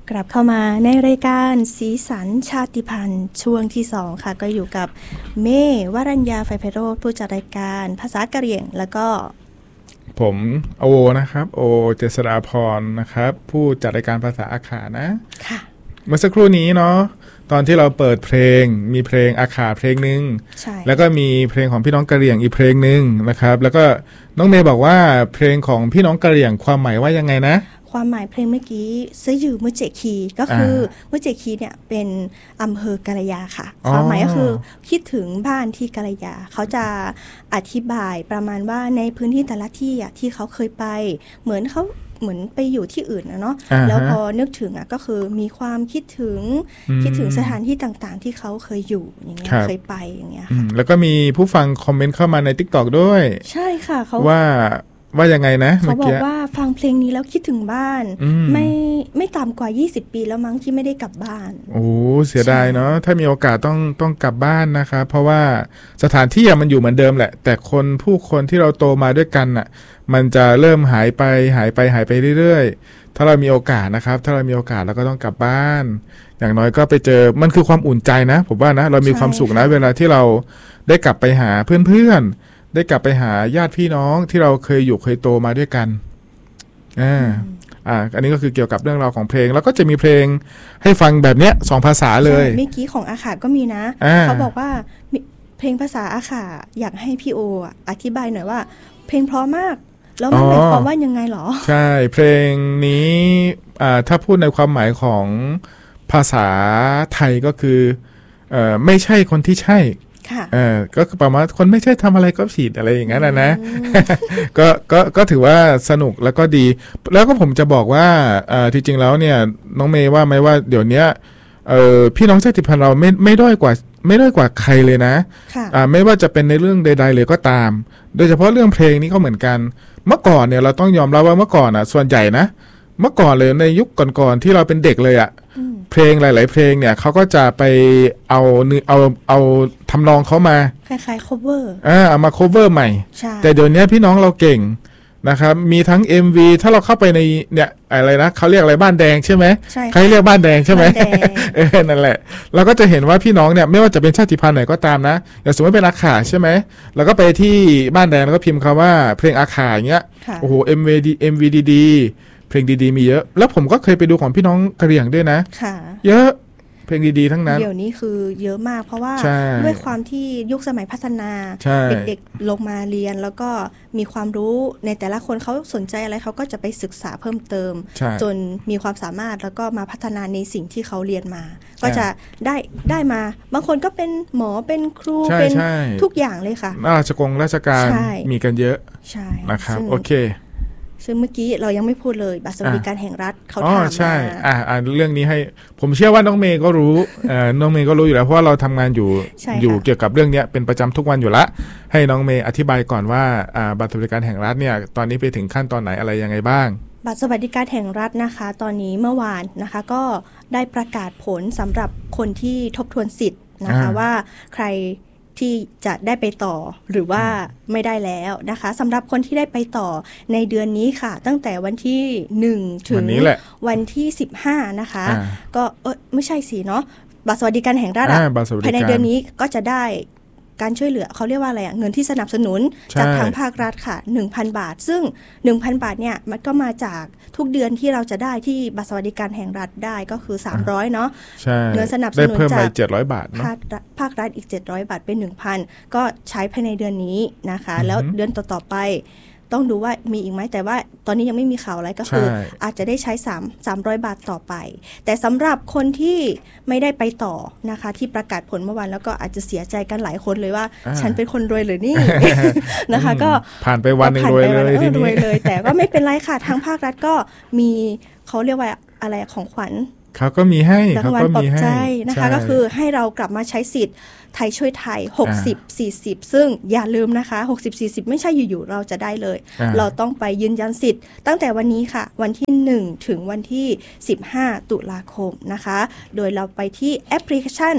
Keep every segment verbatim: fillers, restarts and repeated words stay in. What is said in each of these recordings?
กลับเข้ามาในรายการสีสันชาติพันธุ์ช่วงที่สองค่ะก็อยู่กับเมย์วรัญญาไฟไพโรจน์ผู้จัดรายการภาษากะเหรี่ยงแล้วก็ผมโอนะครับโอเจษฎาพรนะครับผู้จัดรายการภาษาอาขานะค่ะเมื่อสักครู่นี้เนาะตอนที่เราเปิดเพลงมีเพลงอาขาเพลงนึงแล้วก็มีเพลงของพี่น้องกะเหรี่ยงอีกเพลงนึงนะครับแล้วก็น้องเมย์บอกว่าเพลงของพี่น้องกะเหรี่ยงความหมายว่ายังไงนะความหมายเพลงเมื่อกี้ซื้ออยู่มุเจคีก็คือมุเจคีเนี่ยเป็นอำเภอกะระยาค่ะความหมายก็คือคิดถึงบ้านที่กะระยาเขาจะอธิบายประมาณว่าในพื้นที่แต่ละที่อ่ะที่เขาเคยไปเหมือนเขาเหมือนไปอยู่ที่อื่นนะเนาะแล้วพอนึกถึงอ่ะก็คือมีความคิดถึงคิดถึงสถานที่ต่างๆที่เขาเคยอยู่อย่างเงี้ยเคยไปอย่างเงี้ยค่ะแล้วก็มีผู้ฟังคอมเมนต์เข้ามาใน TikTok ด้วยใช่ค่ะเขาว่าว่ายังไงนะเขาบอกว่าฟังเพลงนี้แล้วคิดถึงบ้านไม่ไม่ต่ำกว่ายี่สิบปีแล้วมั้งที่ไม่ได้กลับบ้านโอ้เสียดายเนาะถ้ามีโอกาสต้องต้องกลับบ้านนะครับเพราะว่าสถานที่มันอยู่เหมือนเดิมแหละแต่คนผู้คนที่เราโตมาด้วยกันน่ะมันจะเริ่มหายไปหายไปหายไปเรื่อยๆถ้าเรามีโอกาสนะครับถ้าเรามีโอกาสเราก็ต้องกลับบ้านอย่างน้อยก็ไปเจอมันคือความอุ่นใจนะผมว่านะเรามีความสุขนะเวลาที่เราได้กลับไปหาเพื่อนๆได้กลับไปหาญาติพี่น้องที่เราเคยอยู่เคยโตมาด้วยกันอ่าอ่าอันนี้ก็คือเกี่ยวกับเรื่องราวของเพลงแล้วก็จะมีเพลงให้ฟังแบบเนี้ยสองภาษาเลยเมื่อกี้ของอาขาก็มีนะเขาบอกว่าเพลงภาษาอาขาอยากให้พี่โออธิบายหน่อยว่าเพลงเพราะมากแล้วมันหมายความว่ายังไงหรอใช่เพลงนี้อ่าถ้าพูดในความหมายของภาษาไทยก็คือเอ่อไม่ใช่คนที่ใช่เออก็คือประมาณคนไม่ใช่ทำอะไรก็ผิดอะไรอย่างนั้นนะนะ ก็ก็ก็ถือว่าสนุกแล้วก็ดีแล้วก็ผมจะบอกว่าอ่าที่จริงแล้วเนี่ยน้องเมย์ว่าไหมว่าเดี๋ยวนี้เอ่อพี่น้องชาติพันธุ์เราไม่ไม่ด้อยกว่าไม่ด้อยกว่าใครเลยนะอ่าไม่ว่าจะเป็นในเรื่องใดๆเลยก็ตามโดยเฉพาะเรื่องเพลงนี้ก็เหมือนกันเมื่อก่อนเนี่ยเราต้องยอมรับว่าเมื่อก่อนอ่ะส่วนใหญ่นะเมื่อก่อนเลยในยุคก่อนๆที่เราเป็นเด็กเลยอ่ะเพลงหลายๆเพลงเนี่ยเขาก็จะไปเอาเอาเอาทำนองเขามาคล้ายๆ cover อ่าเอามา cover ใหม่แต่เดี๋ยวนี้พี่น้องเราเก่งนะครับมีทั้ง เอ็ม วี ถ้าเราเข้าไปในเนี่ยอะไรนะเขาเรียกอะไรบ้านแดงใช่ไหมใครเรียกบ้านแดงใช่ไหมเออนั่นแหละเราก็จะเห็นว่าพี่น้องเนี่ยไม่ว่าจะเป็นชาติพันธุ์ไหนก็ตามนะอย่างสมมติเป็นอาขาใช่ไหมเราก็ไปที่บ้านแดงแล้วก็พิมพ์คำว่าเพลงอาขาอย่างเงี้ยโอ้โห เอ็ม วี ดี เอ็ม วี ดี เพลงดีๆมีเยอะแล้วผมก็เคยไปดูของพี่น้องกะเหรี่ยงด้วยนะเยอะเพลงดีๆทั้งนั้นเดี๋ยวนี้คือเยอะมากเพราะว่าด้วยความที่ยุคสมัยพัฒนาเด็กๆลงมาเรียนแล้วก็มีความรู้ในแต่ละคนเขาสนใจอะไรเขาก็จะไปศึกษาเพิ่มเติมจนมีความสามารถแล้วก็มาพัฒนาในสิ่งที่เขาเรียนมาก็จะได้ได้มาบางคนก็เป็นหมอเป็นครูเป็นทุกอย่างเลยค่ะราชกงราชการมีกันเยอะนะครับโอเคซึ่งเมื่อกี้เรายังไม่พูดเลยบัตรสวัสดิการแห่งรัฐเขาถามมาใช่อ่าเรื่องนี้ให้ผมเชื่อว่าน้องเมย์ก็รู้เอ่อน้องเมย์ก็รู้อยู่แล้วเพราะว่าเราทำงานอยู่อยู่เกี่ยวกับเรื่องนี้เป็นประจำทุกวันอยู่ละให้น้องเมย์อธิบายก่อนว่าอ่าบัตรสวัสดิการแห่งรัฐเนี่ยตอนนี้ไปถึงขั้นตอนไหนอะไรยังไงบ้างบัตรสวัสดิการแห่งรัฐนะคะตอนนี้เมื่อวานนะคะก็ได้ประกาศผลสำหรับคนที่ทบทวนสิทธิ์นะคะว่าใครที่จะได้ไปต่อหรือว่าไม่ได้แล้วนะคะสำหรับคนที่ได้ไปต่อในเดือนนี้ค่ะตั้งแต่วันที่หนึ่งถึงวันที่สิบห้านะคะก็เออไม่ใช่สิเนาะบัตรสวัสดิการแห่งรัฐภายในเดือนนี้ก็จะได้การช่วยเหลือเขาเรียกว่าอะไรอ่ะเงินที่สนับสนุนจากทางภาครัฐค่ะ หนึ่งพัน บาทซึ่ง หนึ่งพัน บาทเนี่ยมันก็มาจากทุกเดือนที่เราจะได้ที่บัตรสวัสดิการแห่งรัฐได้ก็คือสามร้อยเนาะเงินสนับสนุนจากเจ็ดร้อยบาทเนาะภาครัฐอีกเจ็ดร้อยบาทเป็น หนึ่งพัน ก็ใช้ภายในเดือนนี้นะคะแล้วเดือนต่อๆไปต้องดูว่ามีอีกไหมแต่ว่าตอนนี้ยังไม่มีข่าวอะไรก็คืออาจจะได้ใช้3 300 บาทต่อไปแต่สำหรับคนที่ไม่ได้ไปต่อนะคะที่ประกาศผลเมื่อวานแล้วก็อาจจะเสียใจกันหลายคนเลยว่าฉันเป็นคนรวยหรือนี่ นะคะก็ผ่านไปวันนึงรวยเลยทีนี้รวยเลยแต่ก็ไม่เป็นไรค่ะทางภาครัฐก็มีเขาเรียกว่าอะไรของขวัญเขาก็มีให้เขาก็มีให้นะคะก็คือให้เรากลับมาใช้สิทธิ์ไทยช่วยไทยหกสิบ สี่สิบซึ่งอย่าลืมนะคะหกสิบ สี่สิบไม่ใช่อยู่ๆเราจะได้เลยเราต้องไปยืนยันสิทธิ์ตั้งแต่วันนี้ค่ะวันที่หนึ่งถึงวันที่สิบห้าตุลาคมนะคะโดยเราไปที่แอปพลิเคชัน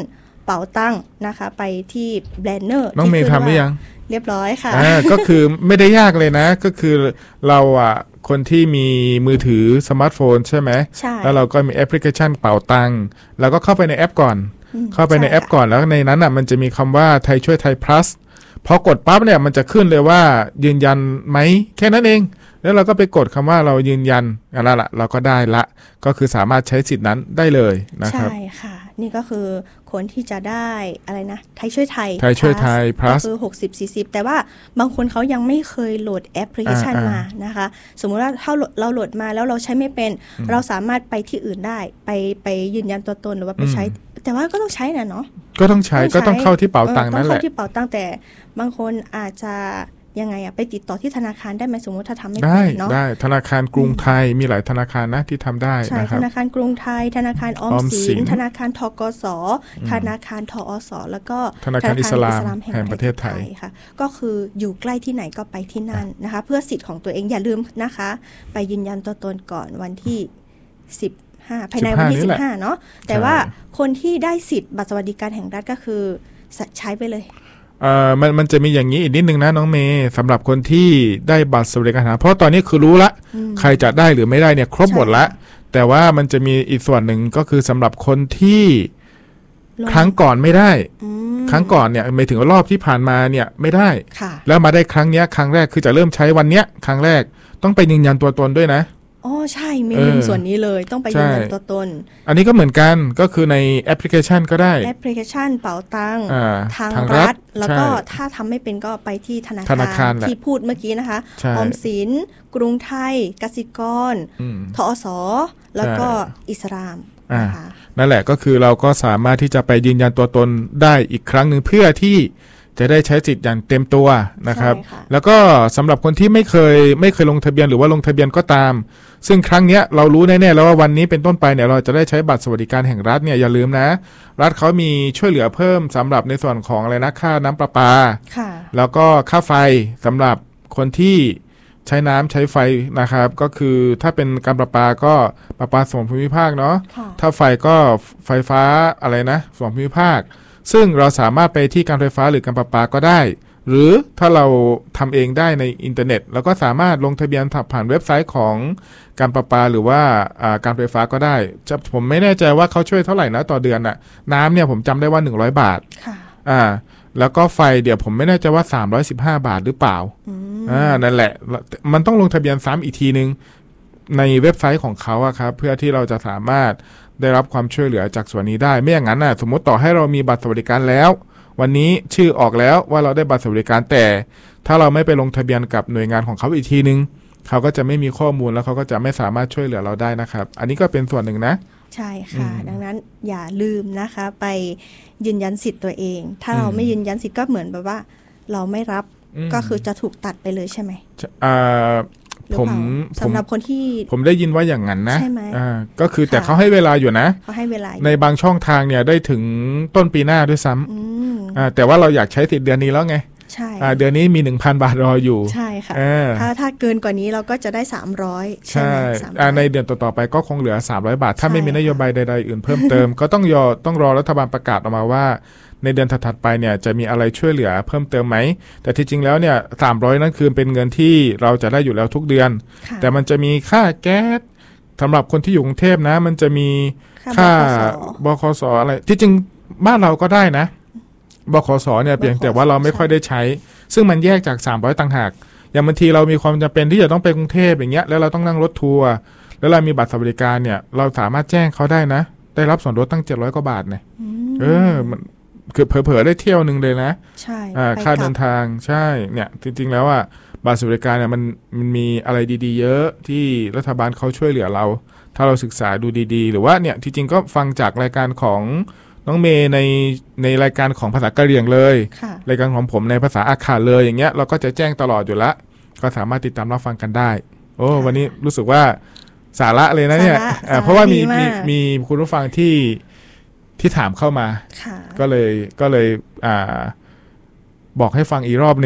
เป๋าตังนะคะไปที่แบรนเนอร์น้องเมย์ทำหรือยังเรียบร้อยค่ะอ่าก็คือไม่ได้ยากเลยนะก็คือเราอ่ะคนที่มีมือถือสมาร์ทโฟนใช่ไหมใช่แล้วเราก็มีแอปพลิเคชันเป๋าตังเราก็เข้าไปในแอปก่อนเข้าไปในแอปก่อนแล้วในนั้นอ่ะมันจะมีคำว่าไทยช่วยไทย plus พอกดปั๊บเนี่ยมันจะขึ้นเลยว่ายืนยันไหมแค่นั้นเองแล้วเราก็ไปกดคำว่าเรายืนยันอะไรล่ะเราก็ได้ละก็คือสามารถใช้สิทธินั้นได้เลยนะครับใช่ค่ะนี่ก็คือคนที่จะได้อะไรนะไทยช่วยไทยไทยช่วยไทย plus ก็คือหกสิบ สี่สิบแต่ว่าบางคนเขายังไม่เคยโหลดแอปพลิเคชันมานะคะสมมุติว่าถ้าเราโหลดมาแล้วเราใช้ไม่เป็นเราสามารถไปที่อื่นได้ไปไปยืนยันตัวตนหรือว่าไปใช้แต่ว่าก็ต้องใช้นะเนาะก็ต้องใช้ก็ต้องเข้าที่เป๋าตังนั่นแหละต้องเข้าที่เป๋าตังแต่บางคนอาจจะยังไงอะไปติดต่อที่ธนาคารได้ไหมสมมติถ้าทำไม่ได้เนาะได้ธนาคารกรุงไทยมีหลายธนาคารนะที่ทำได้นะครับธนาคารกรุงไทยธนาคารออมสินธนาคารธกสธนาคารทอสแล้วก็ธนาคารอิสลามแห่งประเทศไทยค่ะก็คืออยู่ใกล้ที่ไหนก็ไปที่นั่นนะคะเพื่อสิทธิ์ของตัวเองอย่าลืมนะคะไปยืนยันตัวตนก่อนวันที่สิบห้าภายในวันที่สิบห้าเนาะแต่ว่าคนที่ได้สิทธิ์บัตรสวัสดิการแห่งรัฐก็คือใช้ไปเลยเอ่อมันมันจะมีอย่างนี้อีกนิดนึงนะน้องเมย์สำหรับคนที่ได้บัตรสวัสดิการเพราะตอนนี้คือรู้ละใครจะได้หรือไม่ได้เนี่ยครบหมดละแต่ว่ามันจะมีอีกส่วนหนึ่งก็คือสำหรับคนที่ครั้งก่อนไม่ได้ครั้งก่อนเนี่ยไม่ถึงรอบที่ผ่านมาเนี่ยไม่ได้แล้วมาได้ครั้งเนี้ยครั้งแรกคือจะเริ่มใช้วันเนี้ยครั้งแรกต้องไปยืนยันตัวตนด้วยนะอ๋อใช่มีลืมส่วนนี้เลยต้องไปยืนยันตัวตนอันนี้ก็เหมือนกันก็คือในแอปพลิเคชันก็ได้แอปพลิเคชันเป๋าตังทางรัฐแล้วก็ถ้าทำไม่เป็นก็ไปที่ธนาคารที่พูดเมื่อกี้นะคะออมสินกรุงไทยกสิกรทอสแล้วก็อิสลามนะคะนั่นแหละก็คือเราก็สามารถที่จะไปยืนยันตัวตนได้อีกครั้งหนึ่งเพื่อที่จะได้ใช้สิทธิ์อย่างเต็มตัวนะครับแล้วก็สำหรับคนที่ไม่เคยไม่เคยลงทะเบียนหรือว่าลงทะเบียนก็ตามซึ่งครั้งนี้เรารู้แน่ๆแล้วว่าวันนี้เป็นต้นไปเนี่ยเราจะได้ใช้บัตรสวัสดิการแห่งรัฐเนี่ยอย่าลืมนะรัฐเขามีช่วยเหลือเพิ่มสำหรับในส่วนของอะไรนะค่าน้ำประปาแล้วก็ค่าไฟสำหรับคนที่ใช้น้ำใช้ไฟนะครับก็คือถ้าเป็นการประปาก็ประปาส่วนภูมิภาคเนาะถ้าไฟก็ไฟฟ้าอะไรนะส่วนภูมิภาคซึ่งเราสามารถไปที่การไฟฟ้าหรือการประปาก็ได้หรือถ้าเราทำเองได้ในอินเทอร์เน็ตเราก็สามารถลงทะเบียนผ่านเว็บไซต์ของการประปาหรือว่าการไฟฟ้าก็ได้จะผมไม่แน่ใจว่าเขาช่วยเท่าไหร่นะต่อเดือนน่ะน้ำเนี่ยผมจำได้ว่าหนึ่งร้อยบาทอ่าแล้วก็ไฟเดี๋ยวผมไม่แน่ใจว่าสามร้อยสิบห้าบาทหรือเปล่าอ่านั่นแหละมันต้องลงทะเบียนซ้ำอีกทีนึงในเว็บไซต์ของเขาอะครับเพื่อที่เราจะสามารถได้รับความช่วยเหลือจากส่วนนี้ได้ไม่อย่างนั้นน่ะสมมติต่อให้เรามีบัตรสวัสดิการแล้ววันนี้ชื่อออกแล้วว่าเราได้บัตรสวัสดิการแต่ถ้าเราไม่ไปลงทะเบียนกับหน่วยงานของเขาอีกทีนึงเขาก็จะไม่มีข้อมูลแล้วเขาก็จะไม่สามารถช่วยเหลือเราได้นะครับอันนี้ก็เป็นส่วนหนึ่งนะใช่ค่ะดังนั้นอย่าลืมนะคะไปยืนยันสิทธิ์ตัวเองถ้าเราไม่ยืนยันสิทธิ์ก็เหมือนแบบว่าเราไม่รับก็คือจะถูกตัดไปเลยใช่ไหมอ่าผมสำหรับคนที่ผมได้ยินว่าอย่างนั้นนะอ่าก็คือแต่เขาให้เวลาอยู่นะเขาให้เวลาในบางช่องทางเนี่ยได้ถึงต้นปีหน้าด้วยซ้ำอ่าแต่ว่าเราอยากใช้สิทธิ์เดือนนี้แล้วไงใช่อ่าเดือนนี้มี หนึ่งพัน บาทรออยู่ใช่ค่ะถ้าถ้าเกินกว่านี้เราก็จะได้สามร้อยใช่อ่าในเดือนต่อๆไปก็คงเหลือสามร้อยบาทถ้าไม่มีนโยบายใดๆอื่นเพิ่มเติมก็ต้องรอต้องรอรัฐบาลประกาศออกมาว่าในเดือนถัดๆไปเนี่ยจะมีอะไรช่วยเหลือเพิ่มเติมไหมแต่ที่จริงแล้วเนี่ยสามร้อยนั่นคือเป็นเงินที่เราจะได้อยู่แล้วทุกเดือนแต่มันจะมีค่าแก๊สสำหรับคนที่อยู่กรุงเทพนะมันจะมีค่าบขสอะไรที่จริงบ้านเราก็ได้นะบขสเนี่ยเพียงแต่ว่าเราไม่ค่อยได้ใช้ซึ่งมันแยกจากสามร้อยต่างหากอย่างบางทีเรามีความจำเป็นที่จะต้องไปกรุงเทพอย่างเงี้ยแล้วเราต้องนั่งรถทัวร์แล้วเรามีบัตรสวัสดิการเนี่ยเราสามารถแจ้งเขาได้นะได้รับส่วนลดตั้งเจ็ดร้อยกว่าบาทเนี่ยเออมันคือเผลอๆได้เที่ยวนึงเลยนะใช่ค่าเดินทางใช่เนี่ยจริงๆแล้วอ่ะบัตรสวัสดิการเนี่ยมันมันมีอะไรดีๆเยอะที่รัฐบาลเขาช่วยเหลือเราถ้าเราศึกษาดูดีๆหรือว่าเนี่ยที่จริงก็ฟังจากรายการของน้องเมย์ในในรายการของภาษากะเหรี่ยงเลยรายการของผมในภาษาอาขาเลยอย่างเงี้ยเราก็จะแจ้งตลอดอยู่ละก็สามารถติดตามรับฟังกันได้โอ้วันนี้รู้สึกว่าสาระเลยนะเนี่ยเพราะว่ามีมีมีคุณผู้ฟังที่ที่ถามเข้ามาก็เลยก็เลยอ่าบอกให้ฟังอีกรอบนึง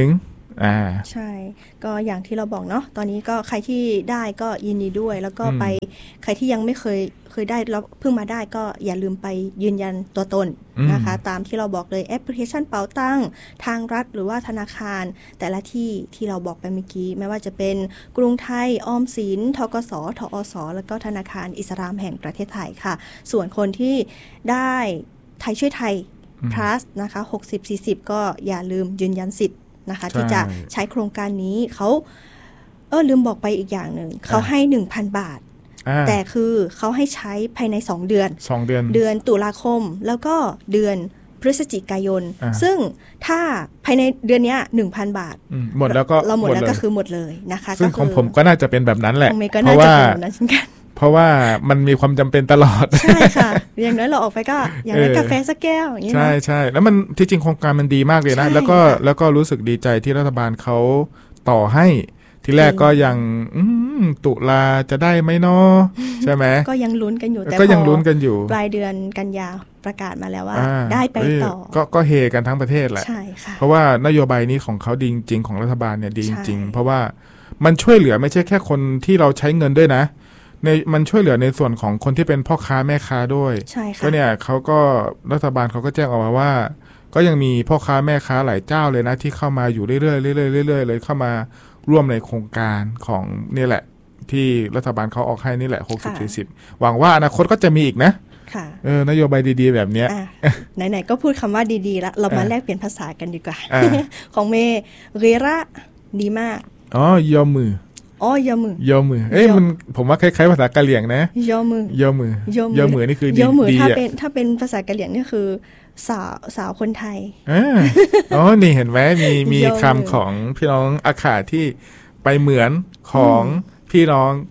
อ่าใช่ก็อย่างที่เราบอกเนาะตอนนี้ก็ใครที่ได้ก็ยินดีด้วยแล้วก็ไปใครที่ยังไม่เคยเคยได้แล้วเพิ่งมาได้ก็อย่าลืมไปยืนยันตัวตนนะคะตามที่เราบอกเลยแอปพลิเคชันเป๋าตังทางรัฐหรือว่าธนาคารแต่ละที่ที่เราบอกไปเมื่อกี้ไม่ว่าจะเป็นกรุงไทยออมสินธกสทอสแล้วก็ธนาคารอิสลามแห่งประเทศไทยค่ะส่วนคนที่ได้ไทยช่วยไทย plus นะคะหกสิบ สี่สิบก็อย่าลืมยืนยันสิทธิ์นะคะที่จะใช้โครงการนี้เขาเออลืมบอกไปอีกอย่างหนึ่งเขาให้ หนึ่งพัน บาทแต่คือเขาให้ใช้ภายในสองเดือนสองเดือนเดือนตุลาคมแล้วก็เดือนพฤศจิกายนซึ่งถ้าภายในเดือนนี้ หนึ่งพัน บาทหมดแล้วก็เราหมดแล้วก็คือหมดเลยนะคะซึ่งของผมก็น่าจะเป็นแบบนั้นแหละเพราะว่าเพราะว่ามันมีความจำเป็นตลอดใช่ค่ะอย่างน้อยเราออกไปก็อย่างน้อยกาแฟสักแก้วอย่างนี้ใช่ใช่แล้วมันที่จริงโครงการมันดีมากเลยนะแล้วก็แล้วก็รู้สึกดีใจที่รัฐบาลเขาต่อให้ทีแรกก็ยังตุลาจะได้ไหมเนาะใช่ไหมก็ยังลุ้นกันอยู่แต่ก็ยังลุ้นกันอยู่ปลายเดือนกันยาประกาศมาแล้วว่าได้ไปต่อก็ก็เฮกันทั้งประเทศแหละใช่ค่ะเพราะว่านโยบายนี้ของเขาดีจริงของรัฐบาลเนี่ยดีจริงเพราะว่ามันช่วยเหลือไม่ใช่แค่คนที่เราใช้เงินด้วยนะในมันช่วยเหลือในส่วนของคนที่เป็นพ่อค้าแม่ค้าด้วยก็เนี่ยเขาก็รัฐบาลเขาก็แจ้งออกมาว่าก็ยังมีพ่อค้าแม่ค้าหลายเจ้าเลยนะที่เข้ามาอยู่เรื่อยๆเรื่อยๆเรื่อยๆเลยเข้ามาร่วมในโครงการของนี่แหละที่รัฐบาลเขาออกให้นี่แหละหกสิบ สี่สิบหวังว่าอนาคตก็จะมีอีกนะเออนโยบายดีๆแบบเนี้ยไหนๆก็พูดคำว่าดีๆแล้วเรามาแลกเปลี่ยนภาษากันดีกว่าของเมเรระดีมากอ๋อยอมืออ๋อยอมือยอมือเอ้ยมันผมว่าคล้ายๆภาษากะเหรี่ยงนะยอมือยอมือยอมือนี่คือดียอมือถ้าเป็นถ้าเป็นภาษากะเหรี่ยงนี่คือสาวสาวคนไทยอ๋อนี่เห็นไหมมีมีคำของพี่น้องอาขาที่ไปเหมือนของพี่น้อง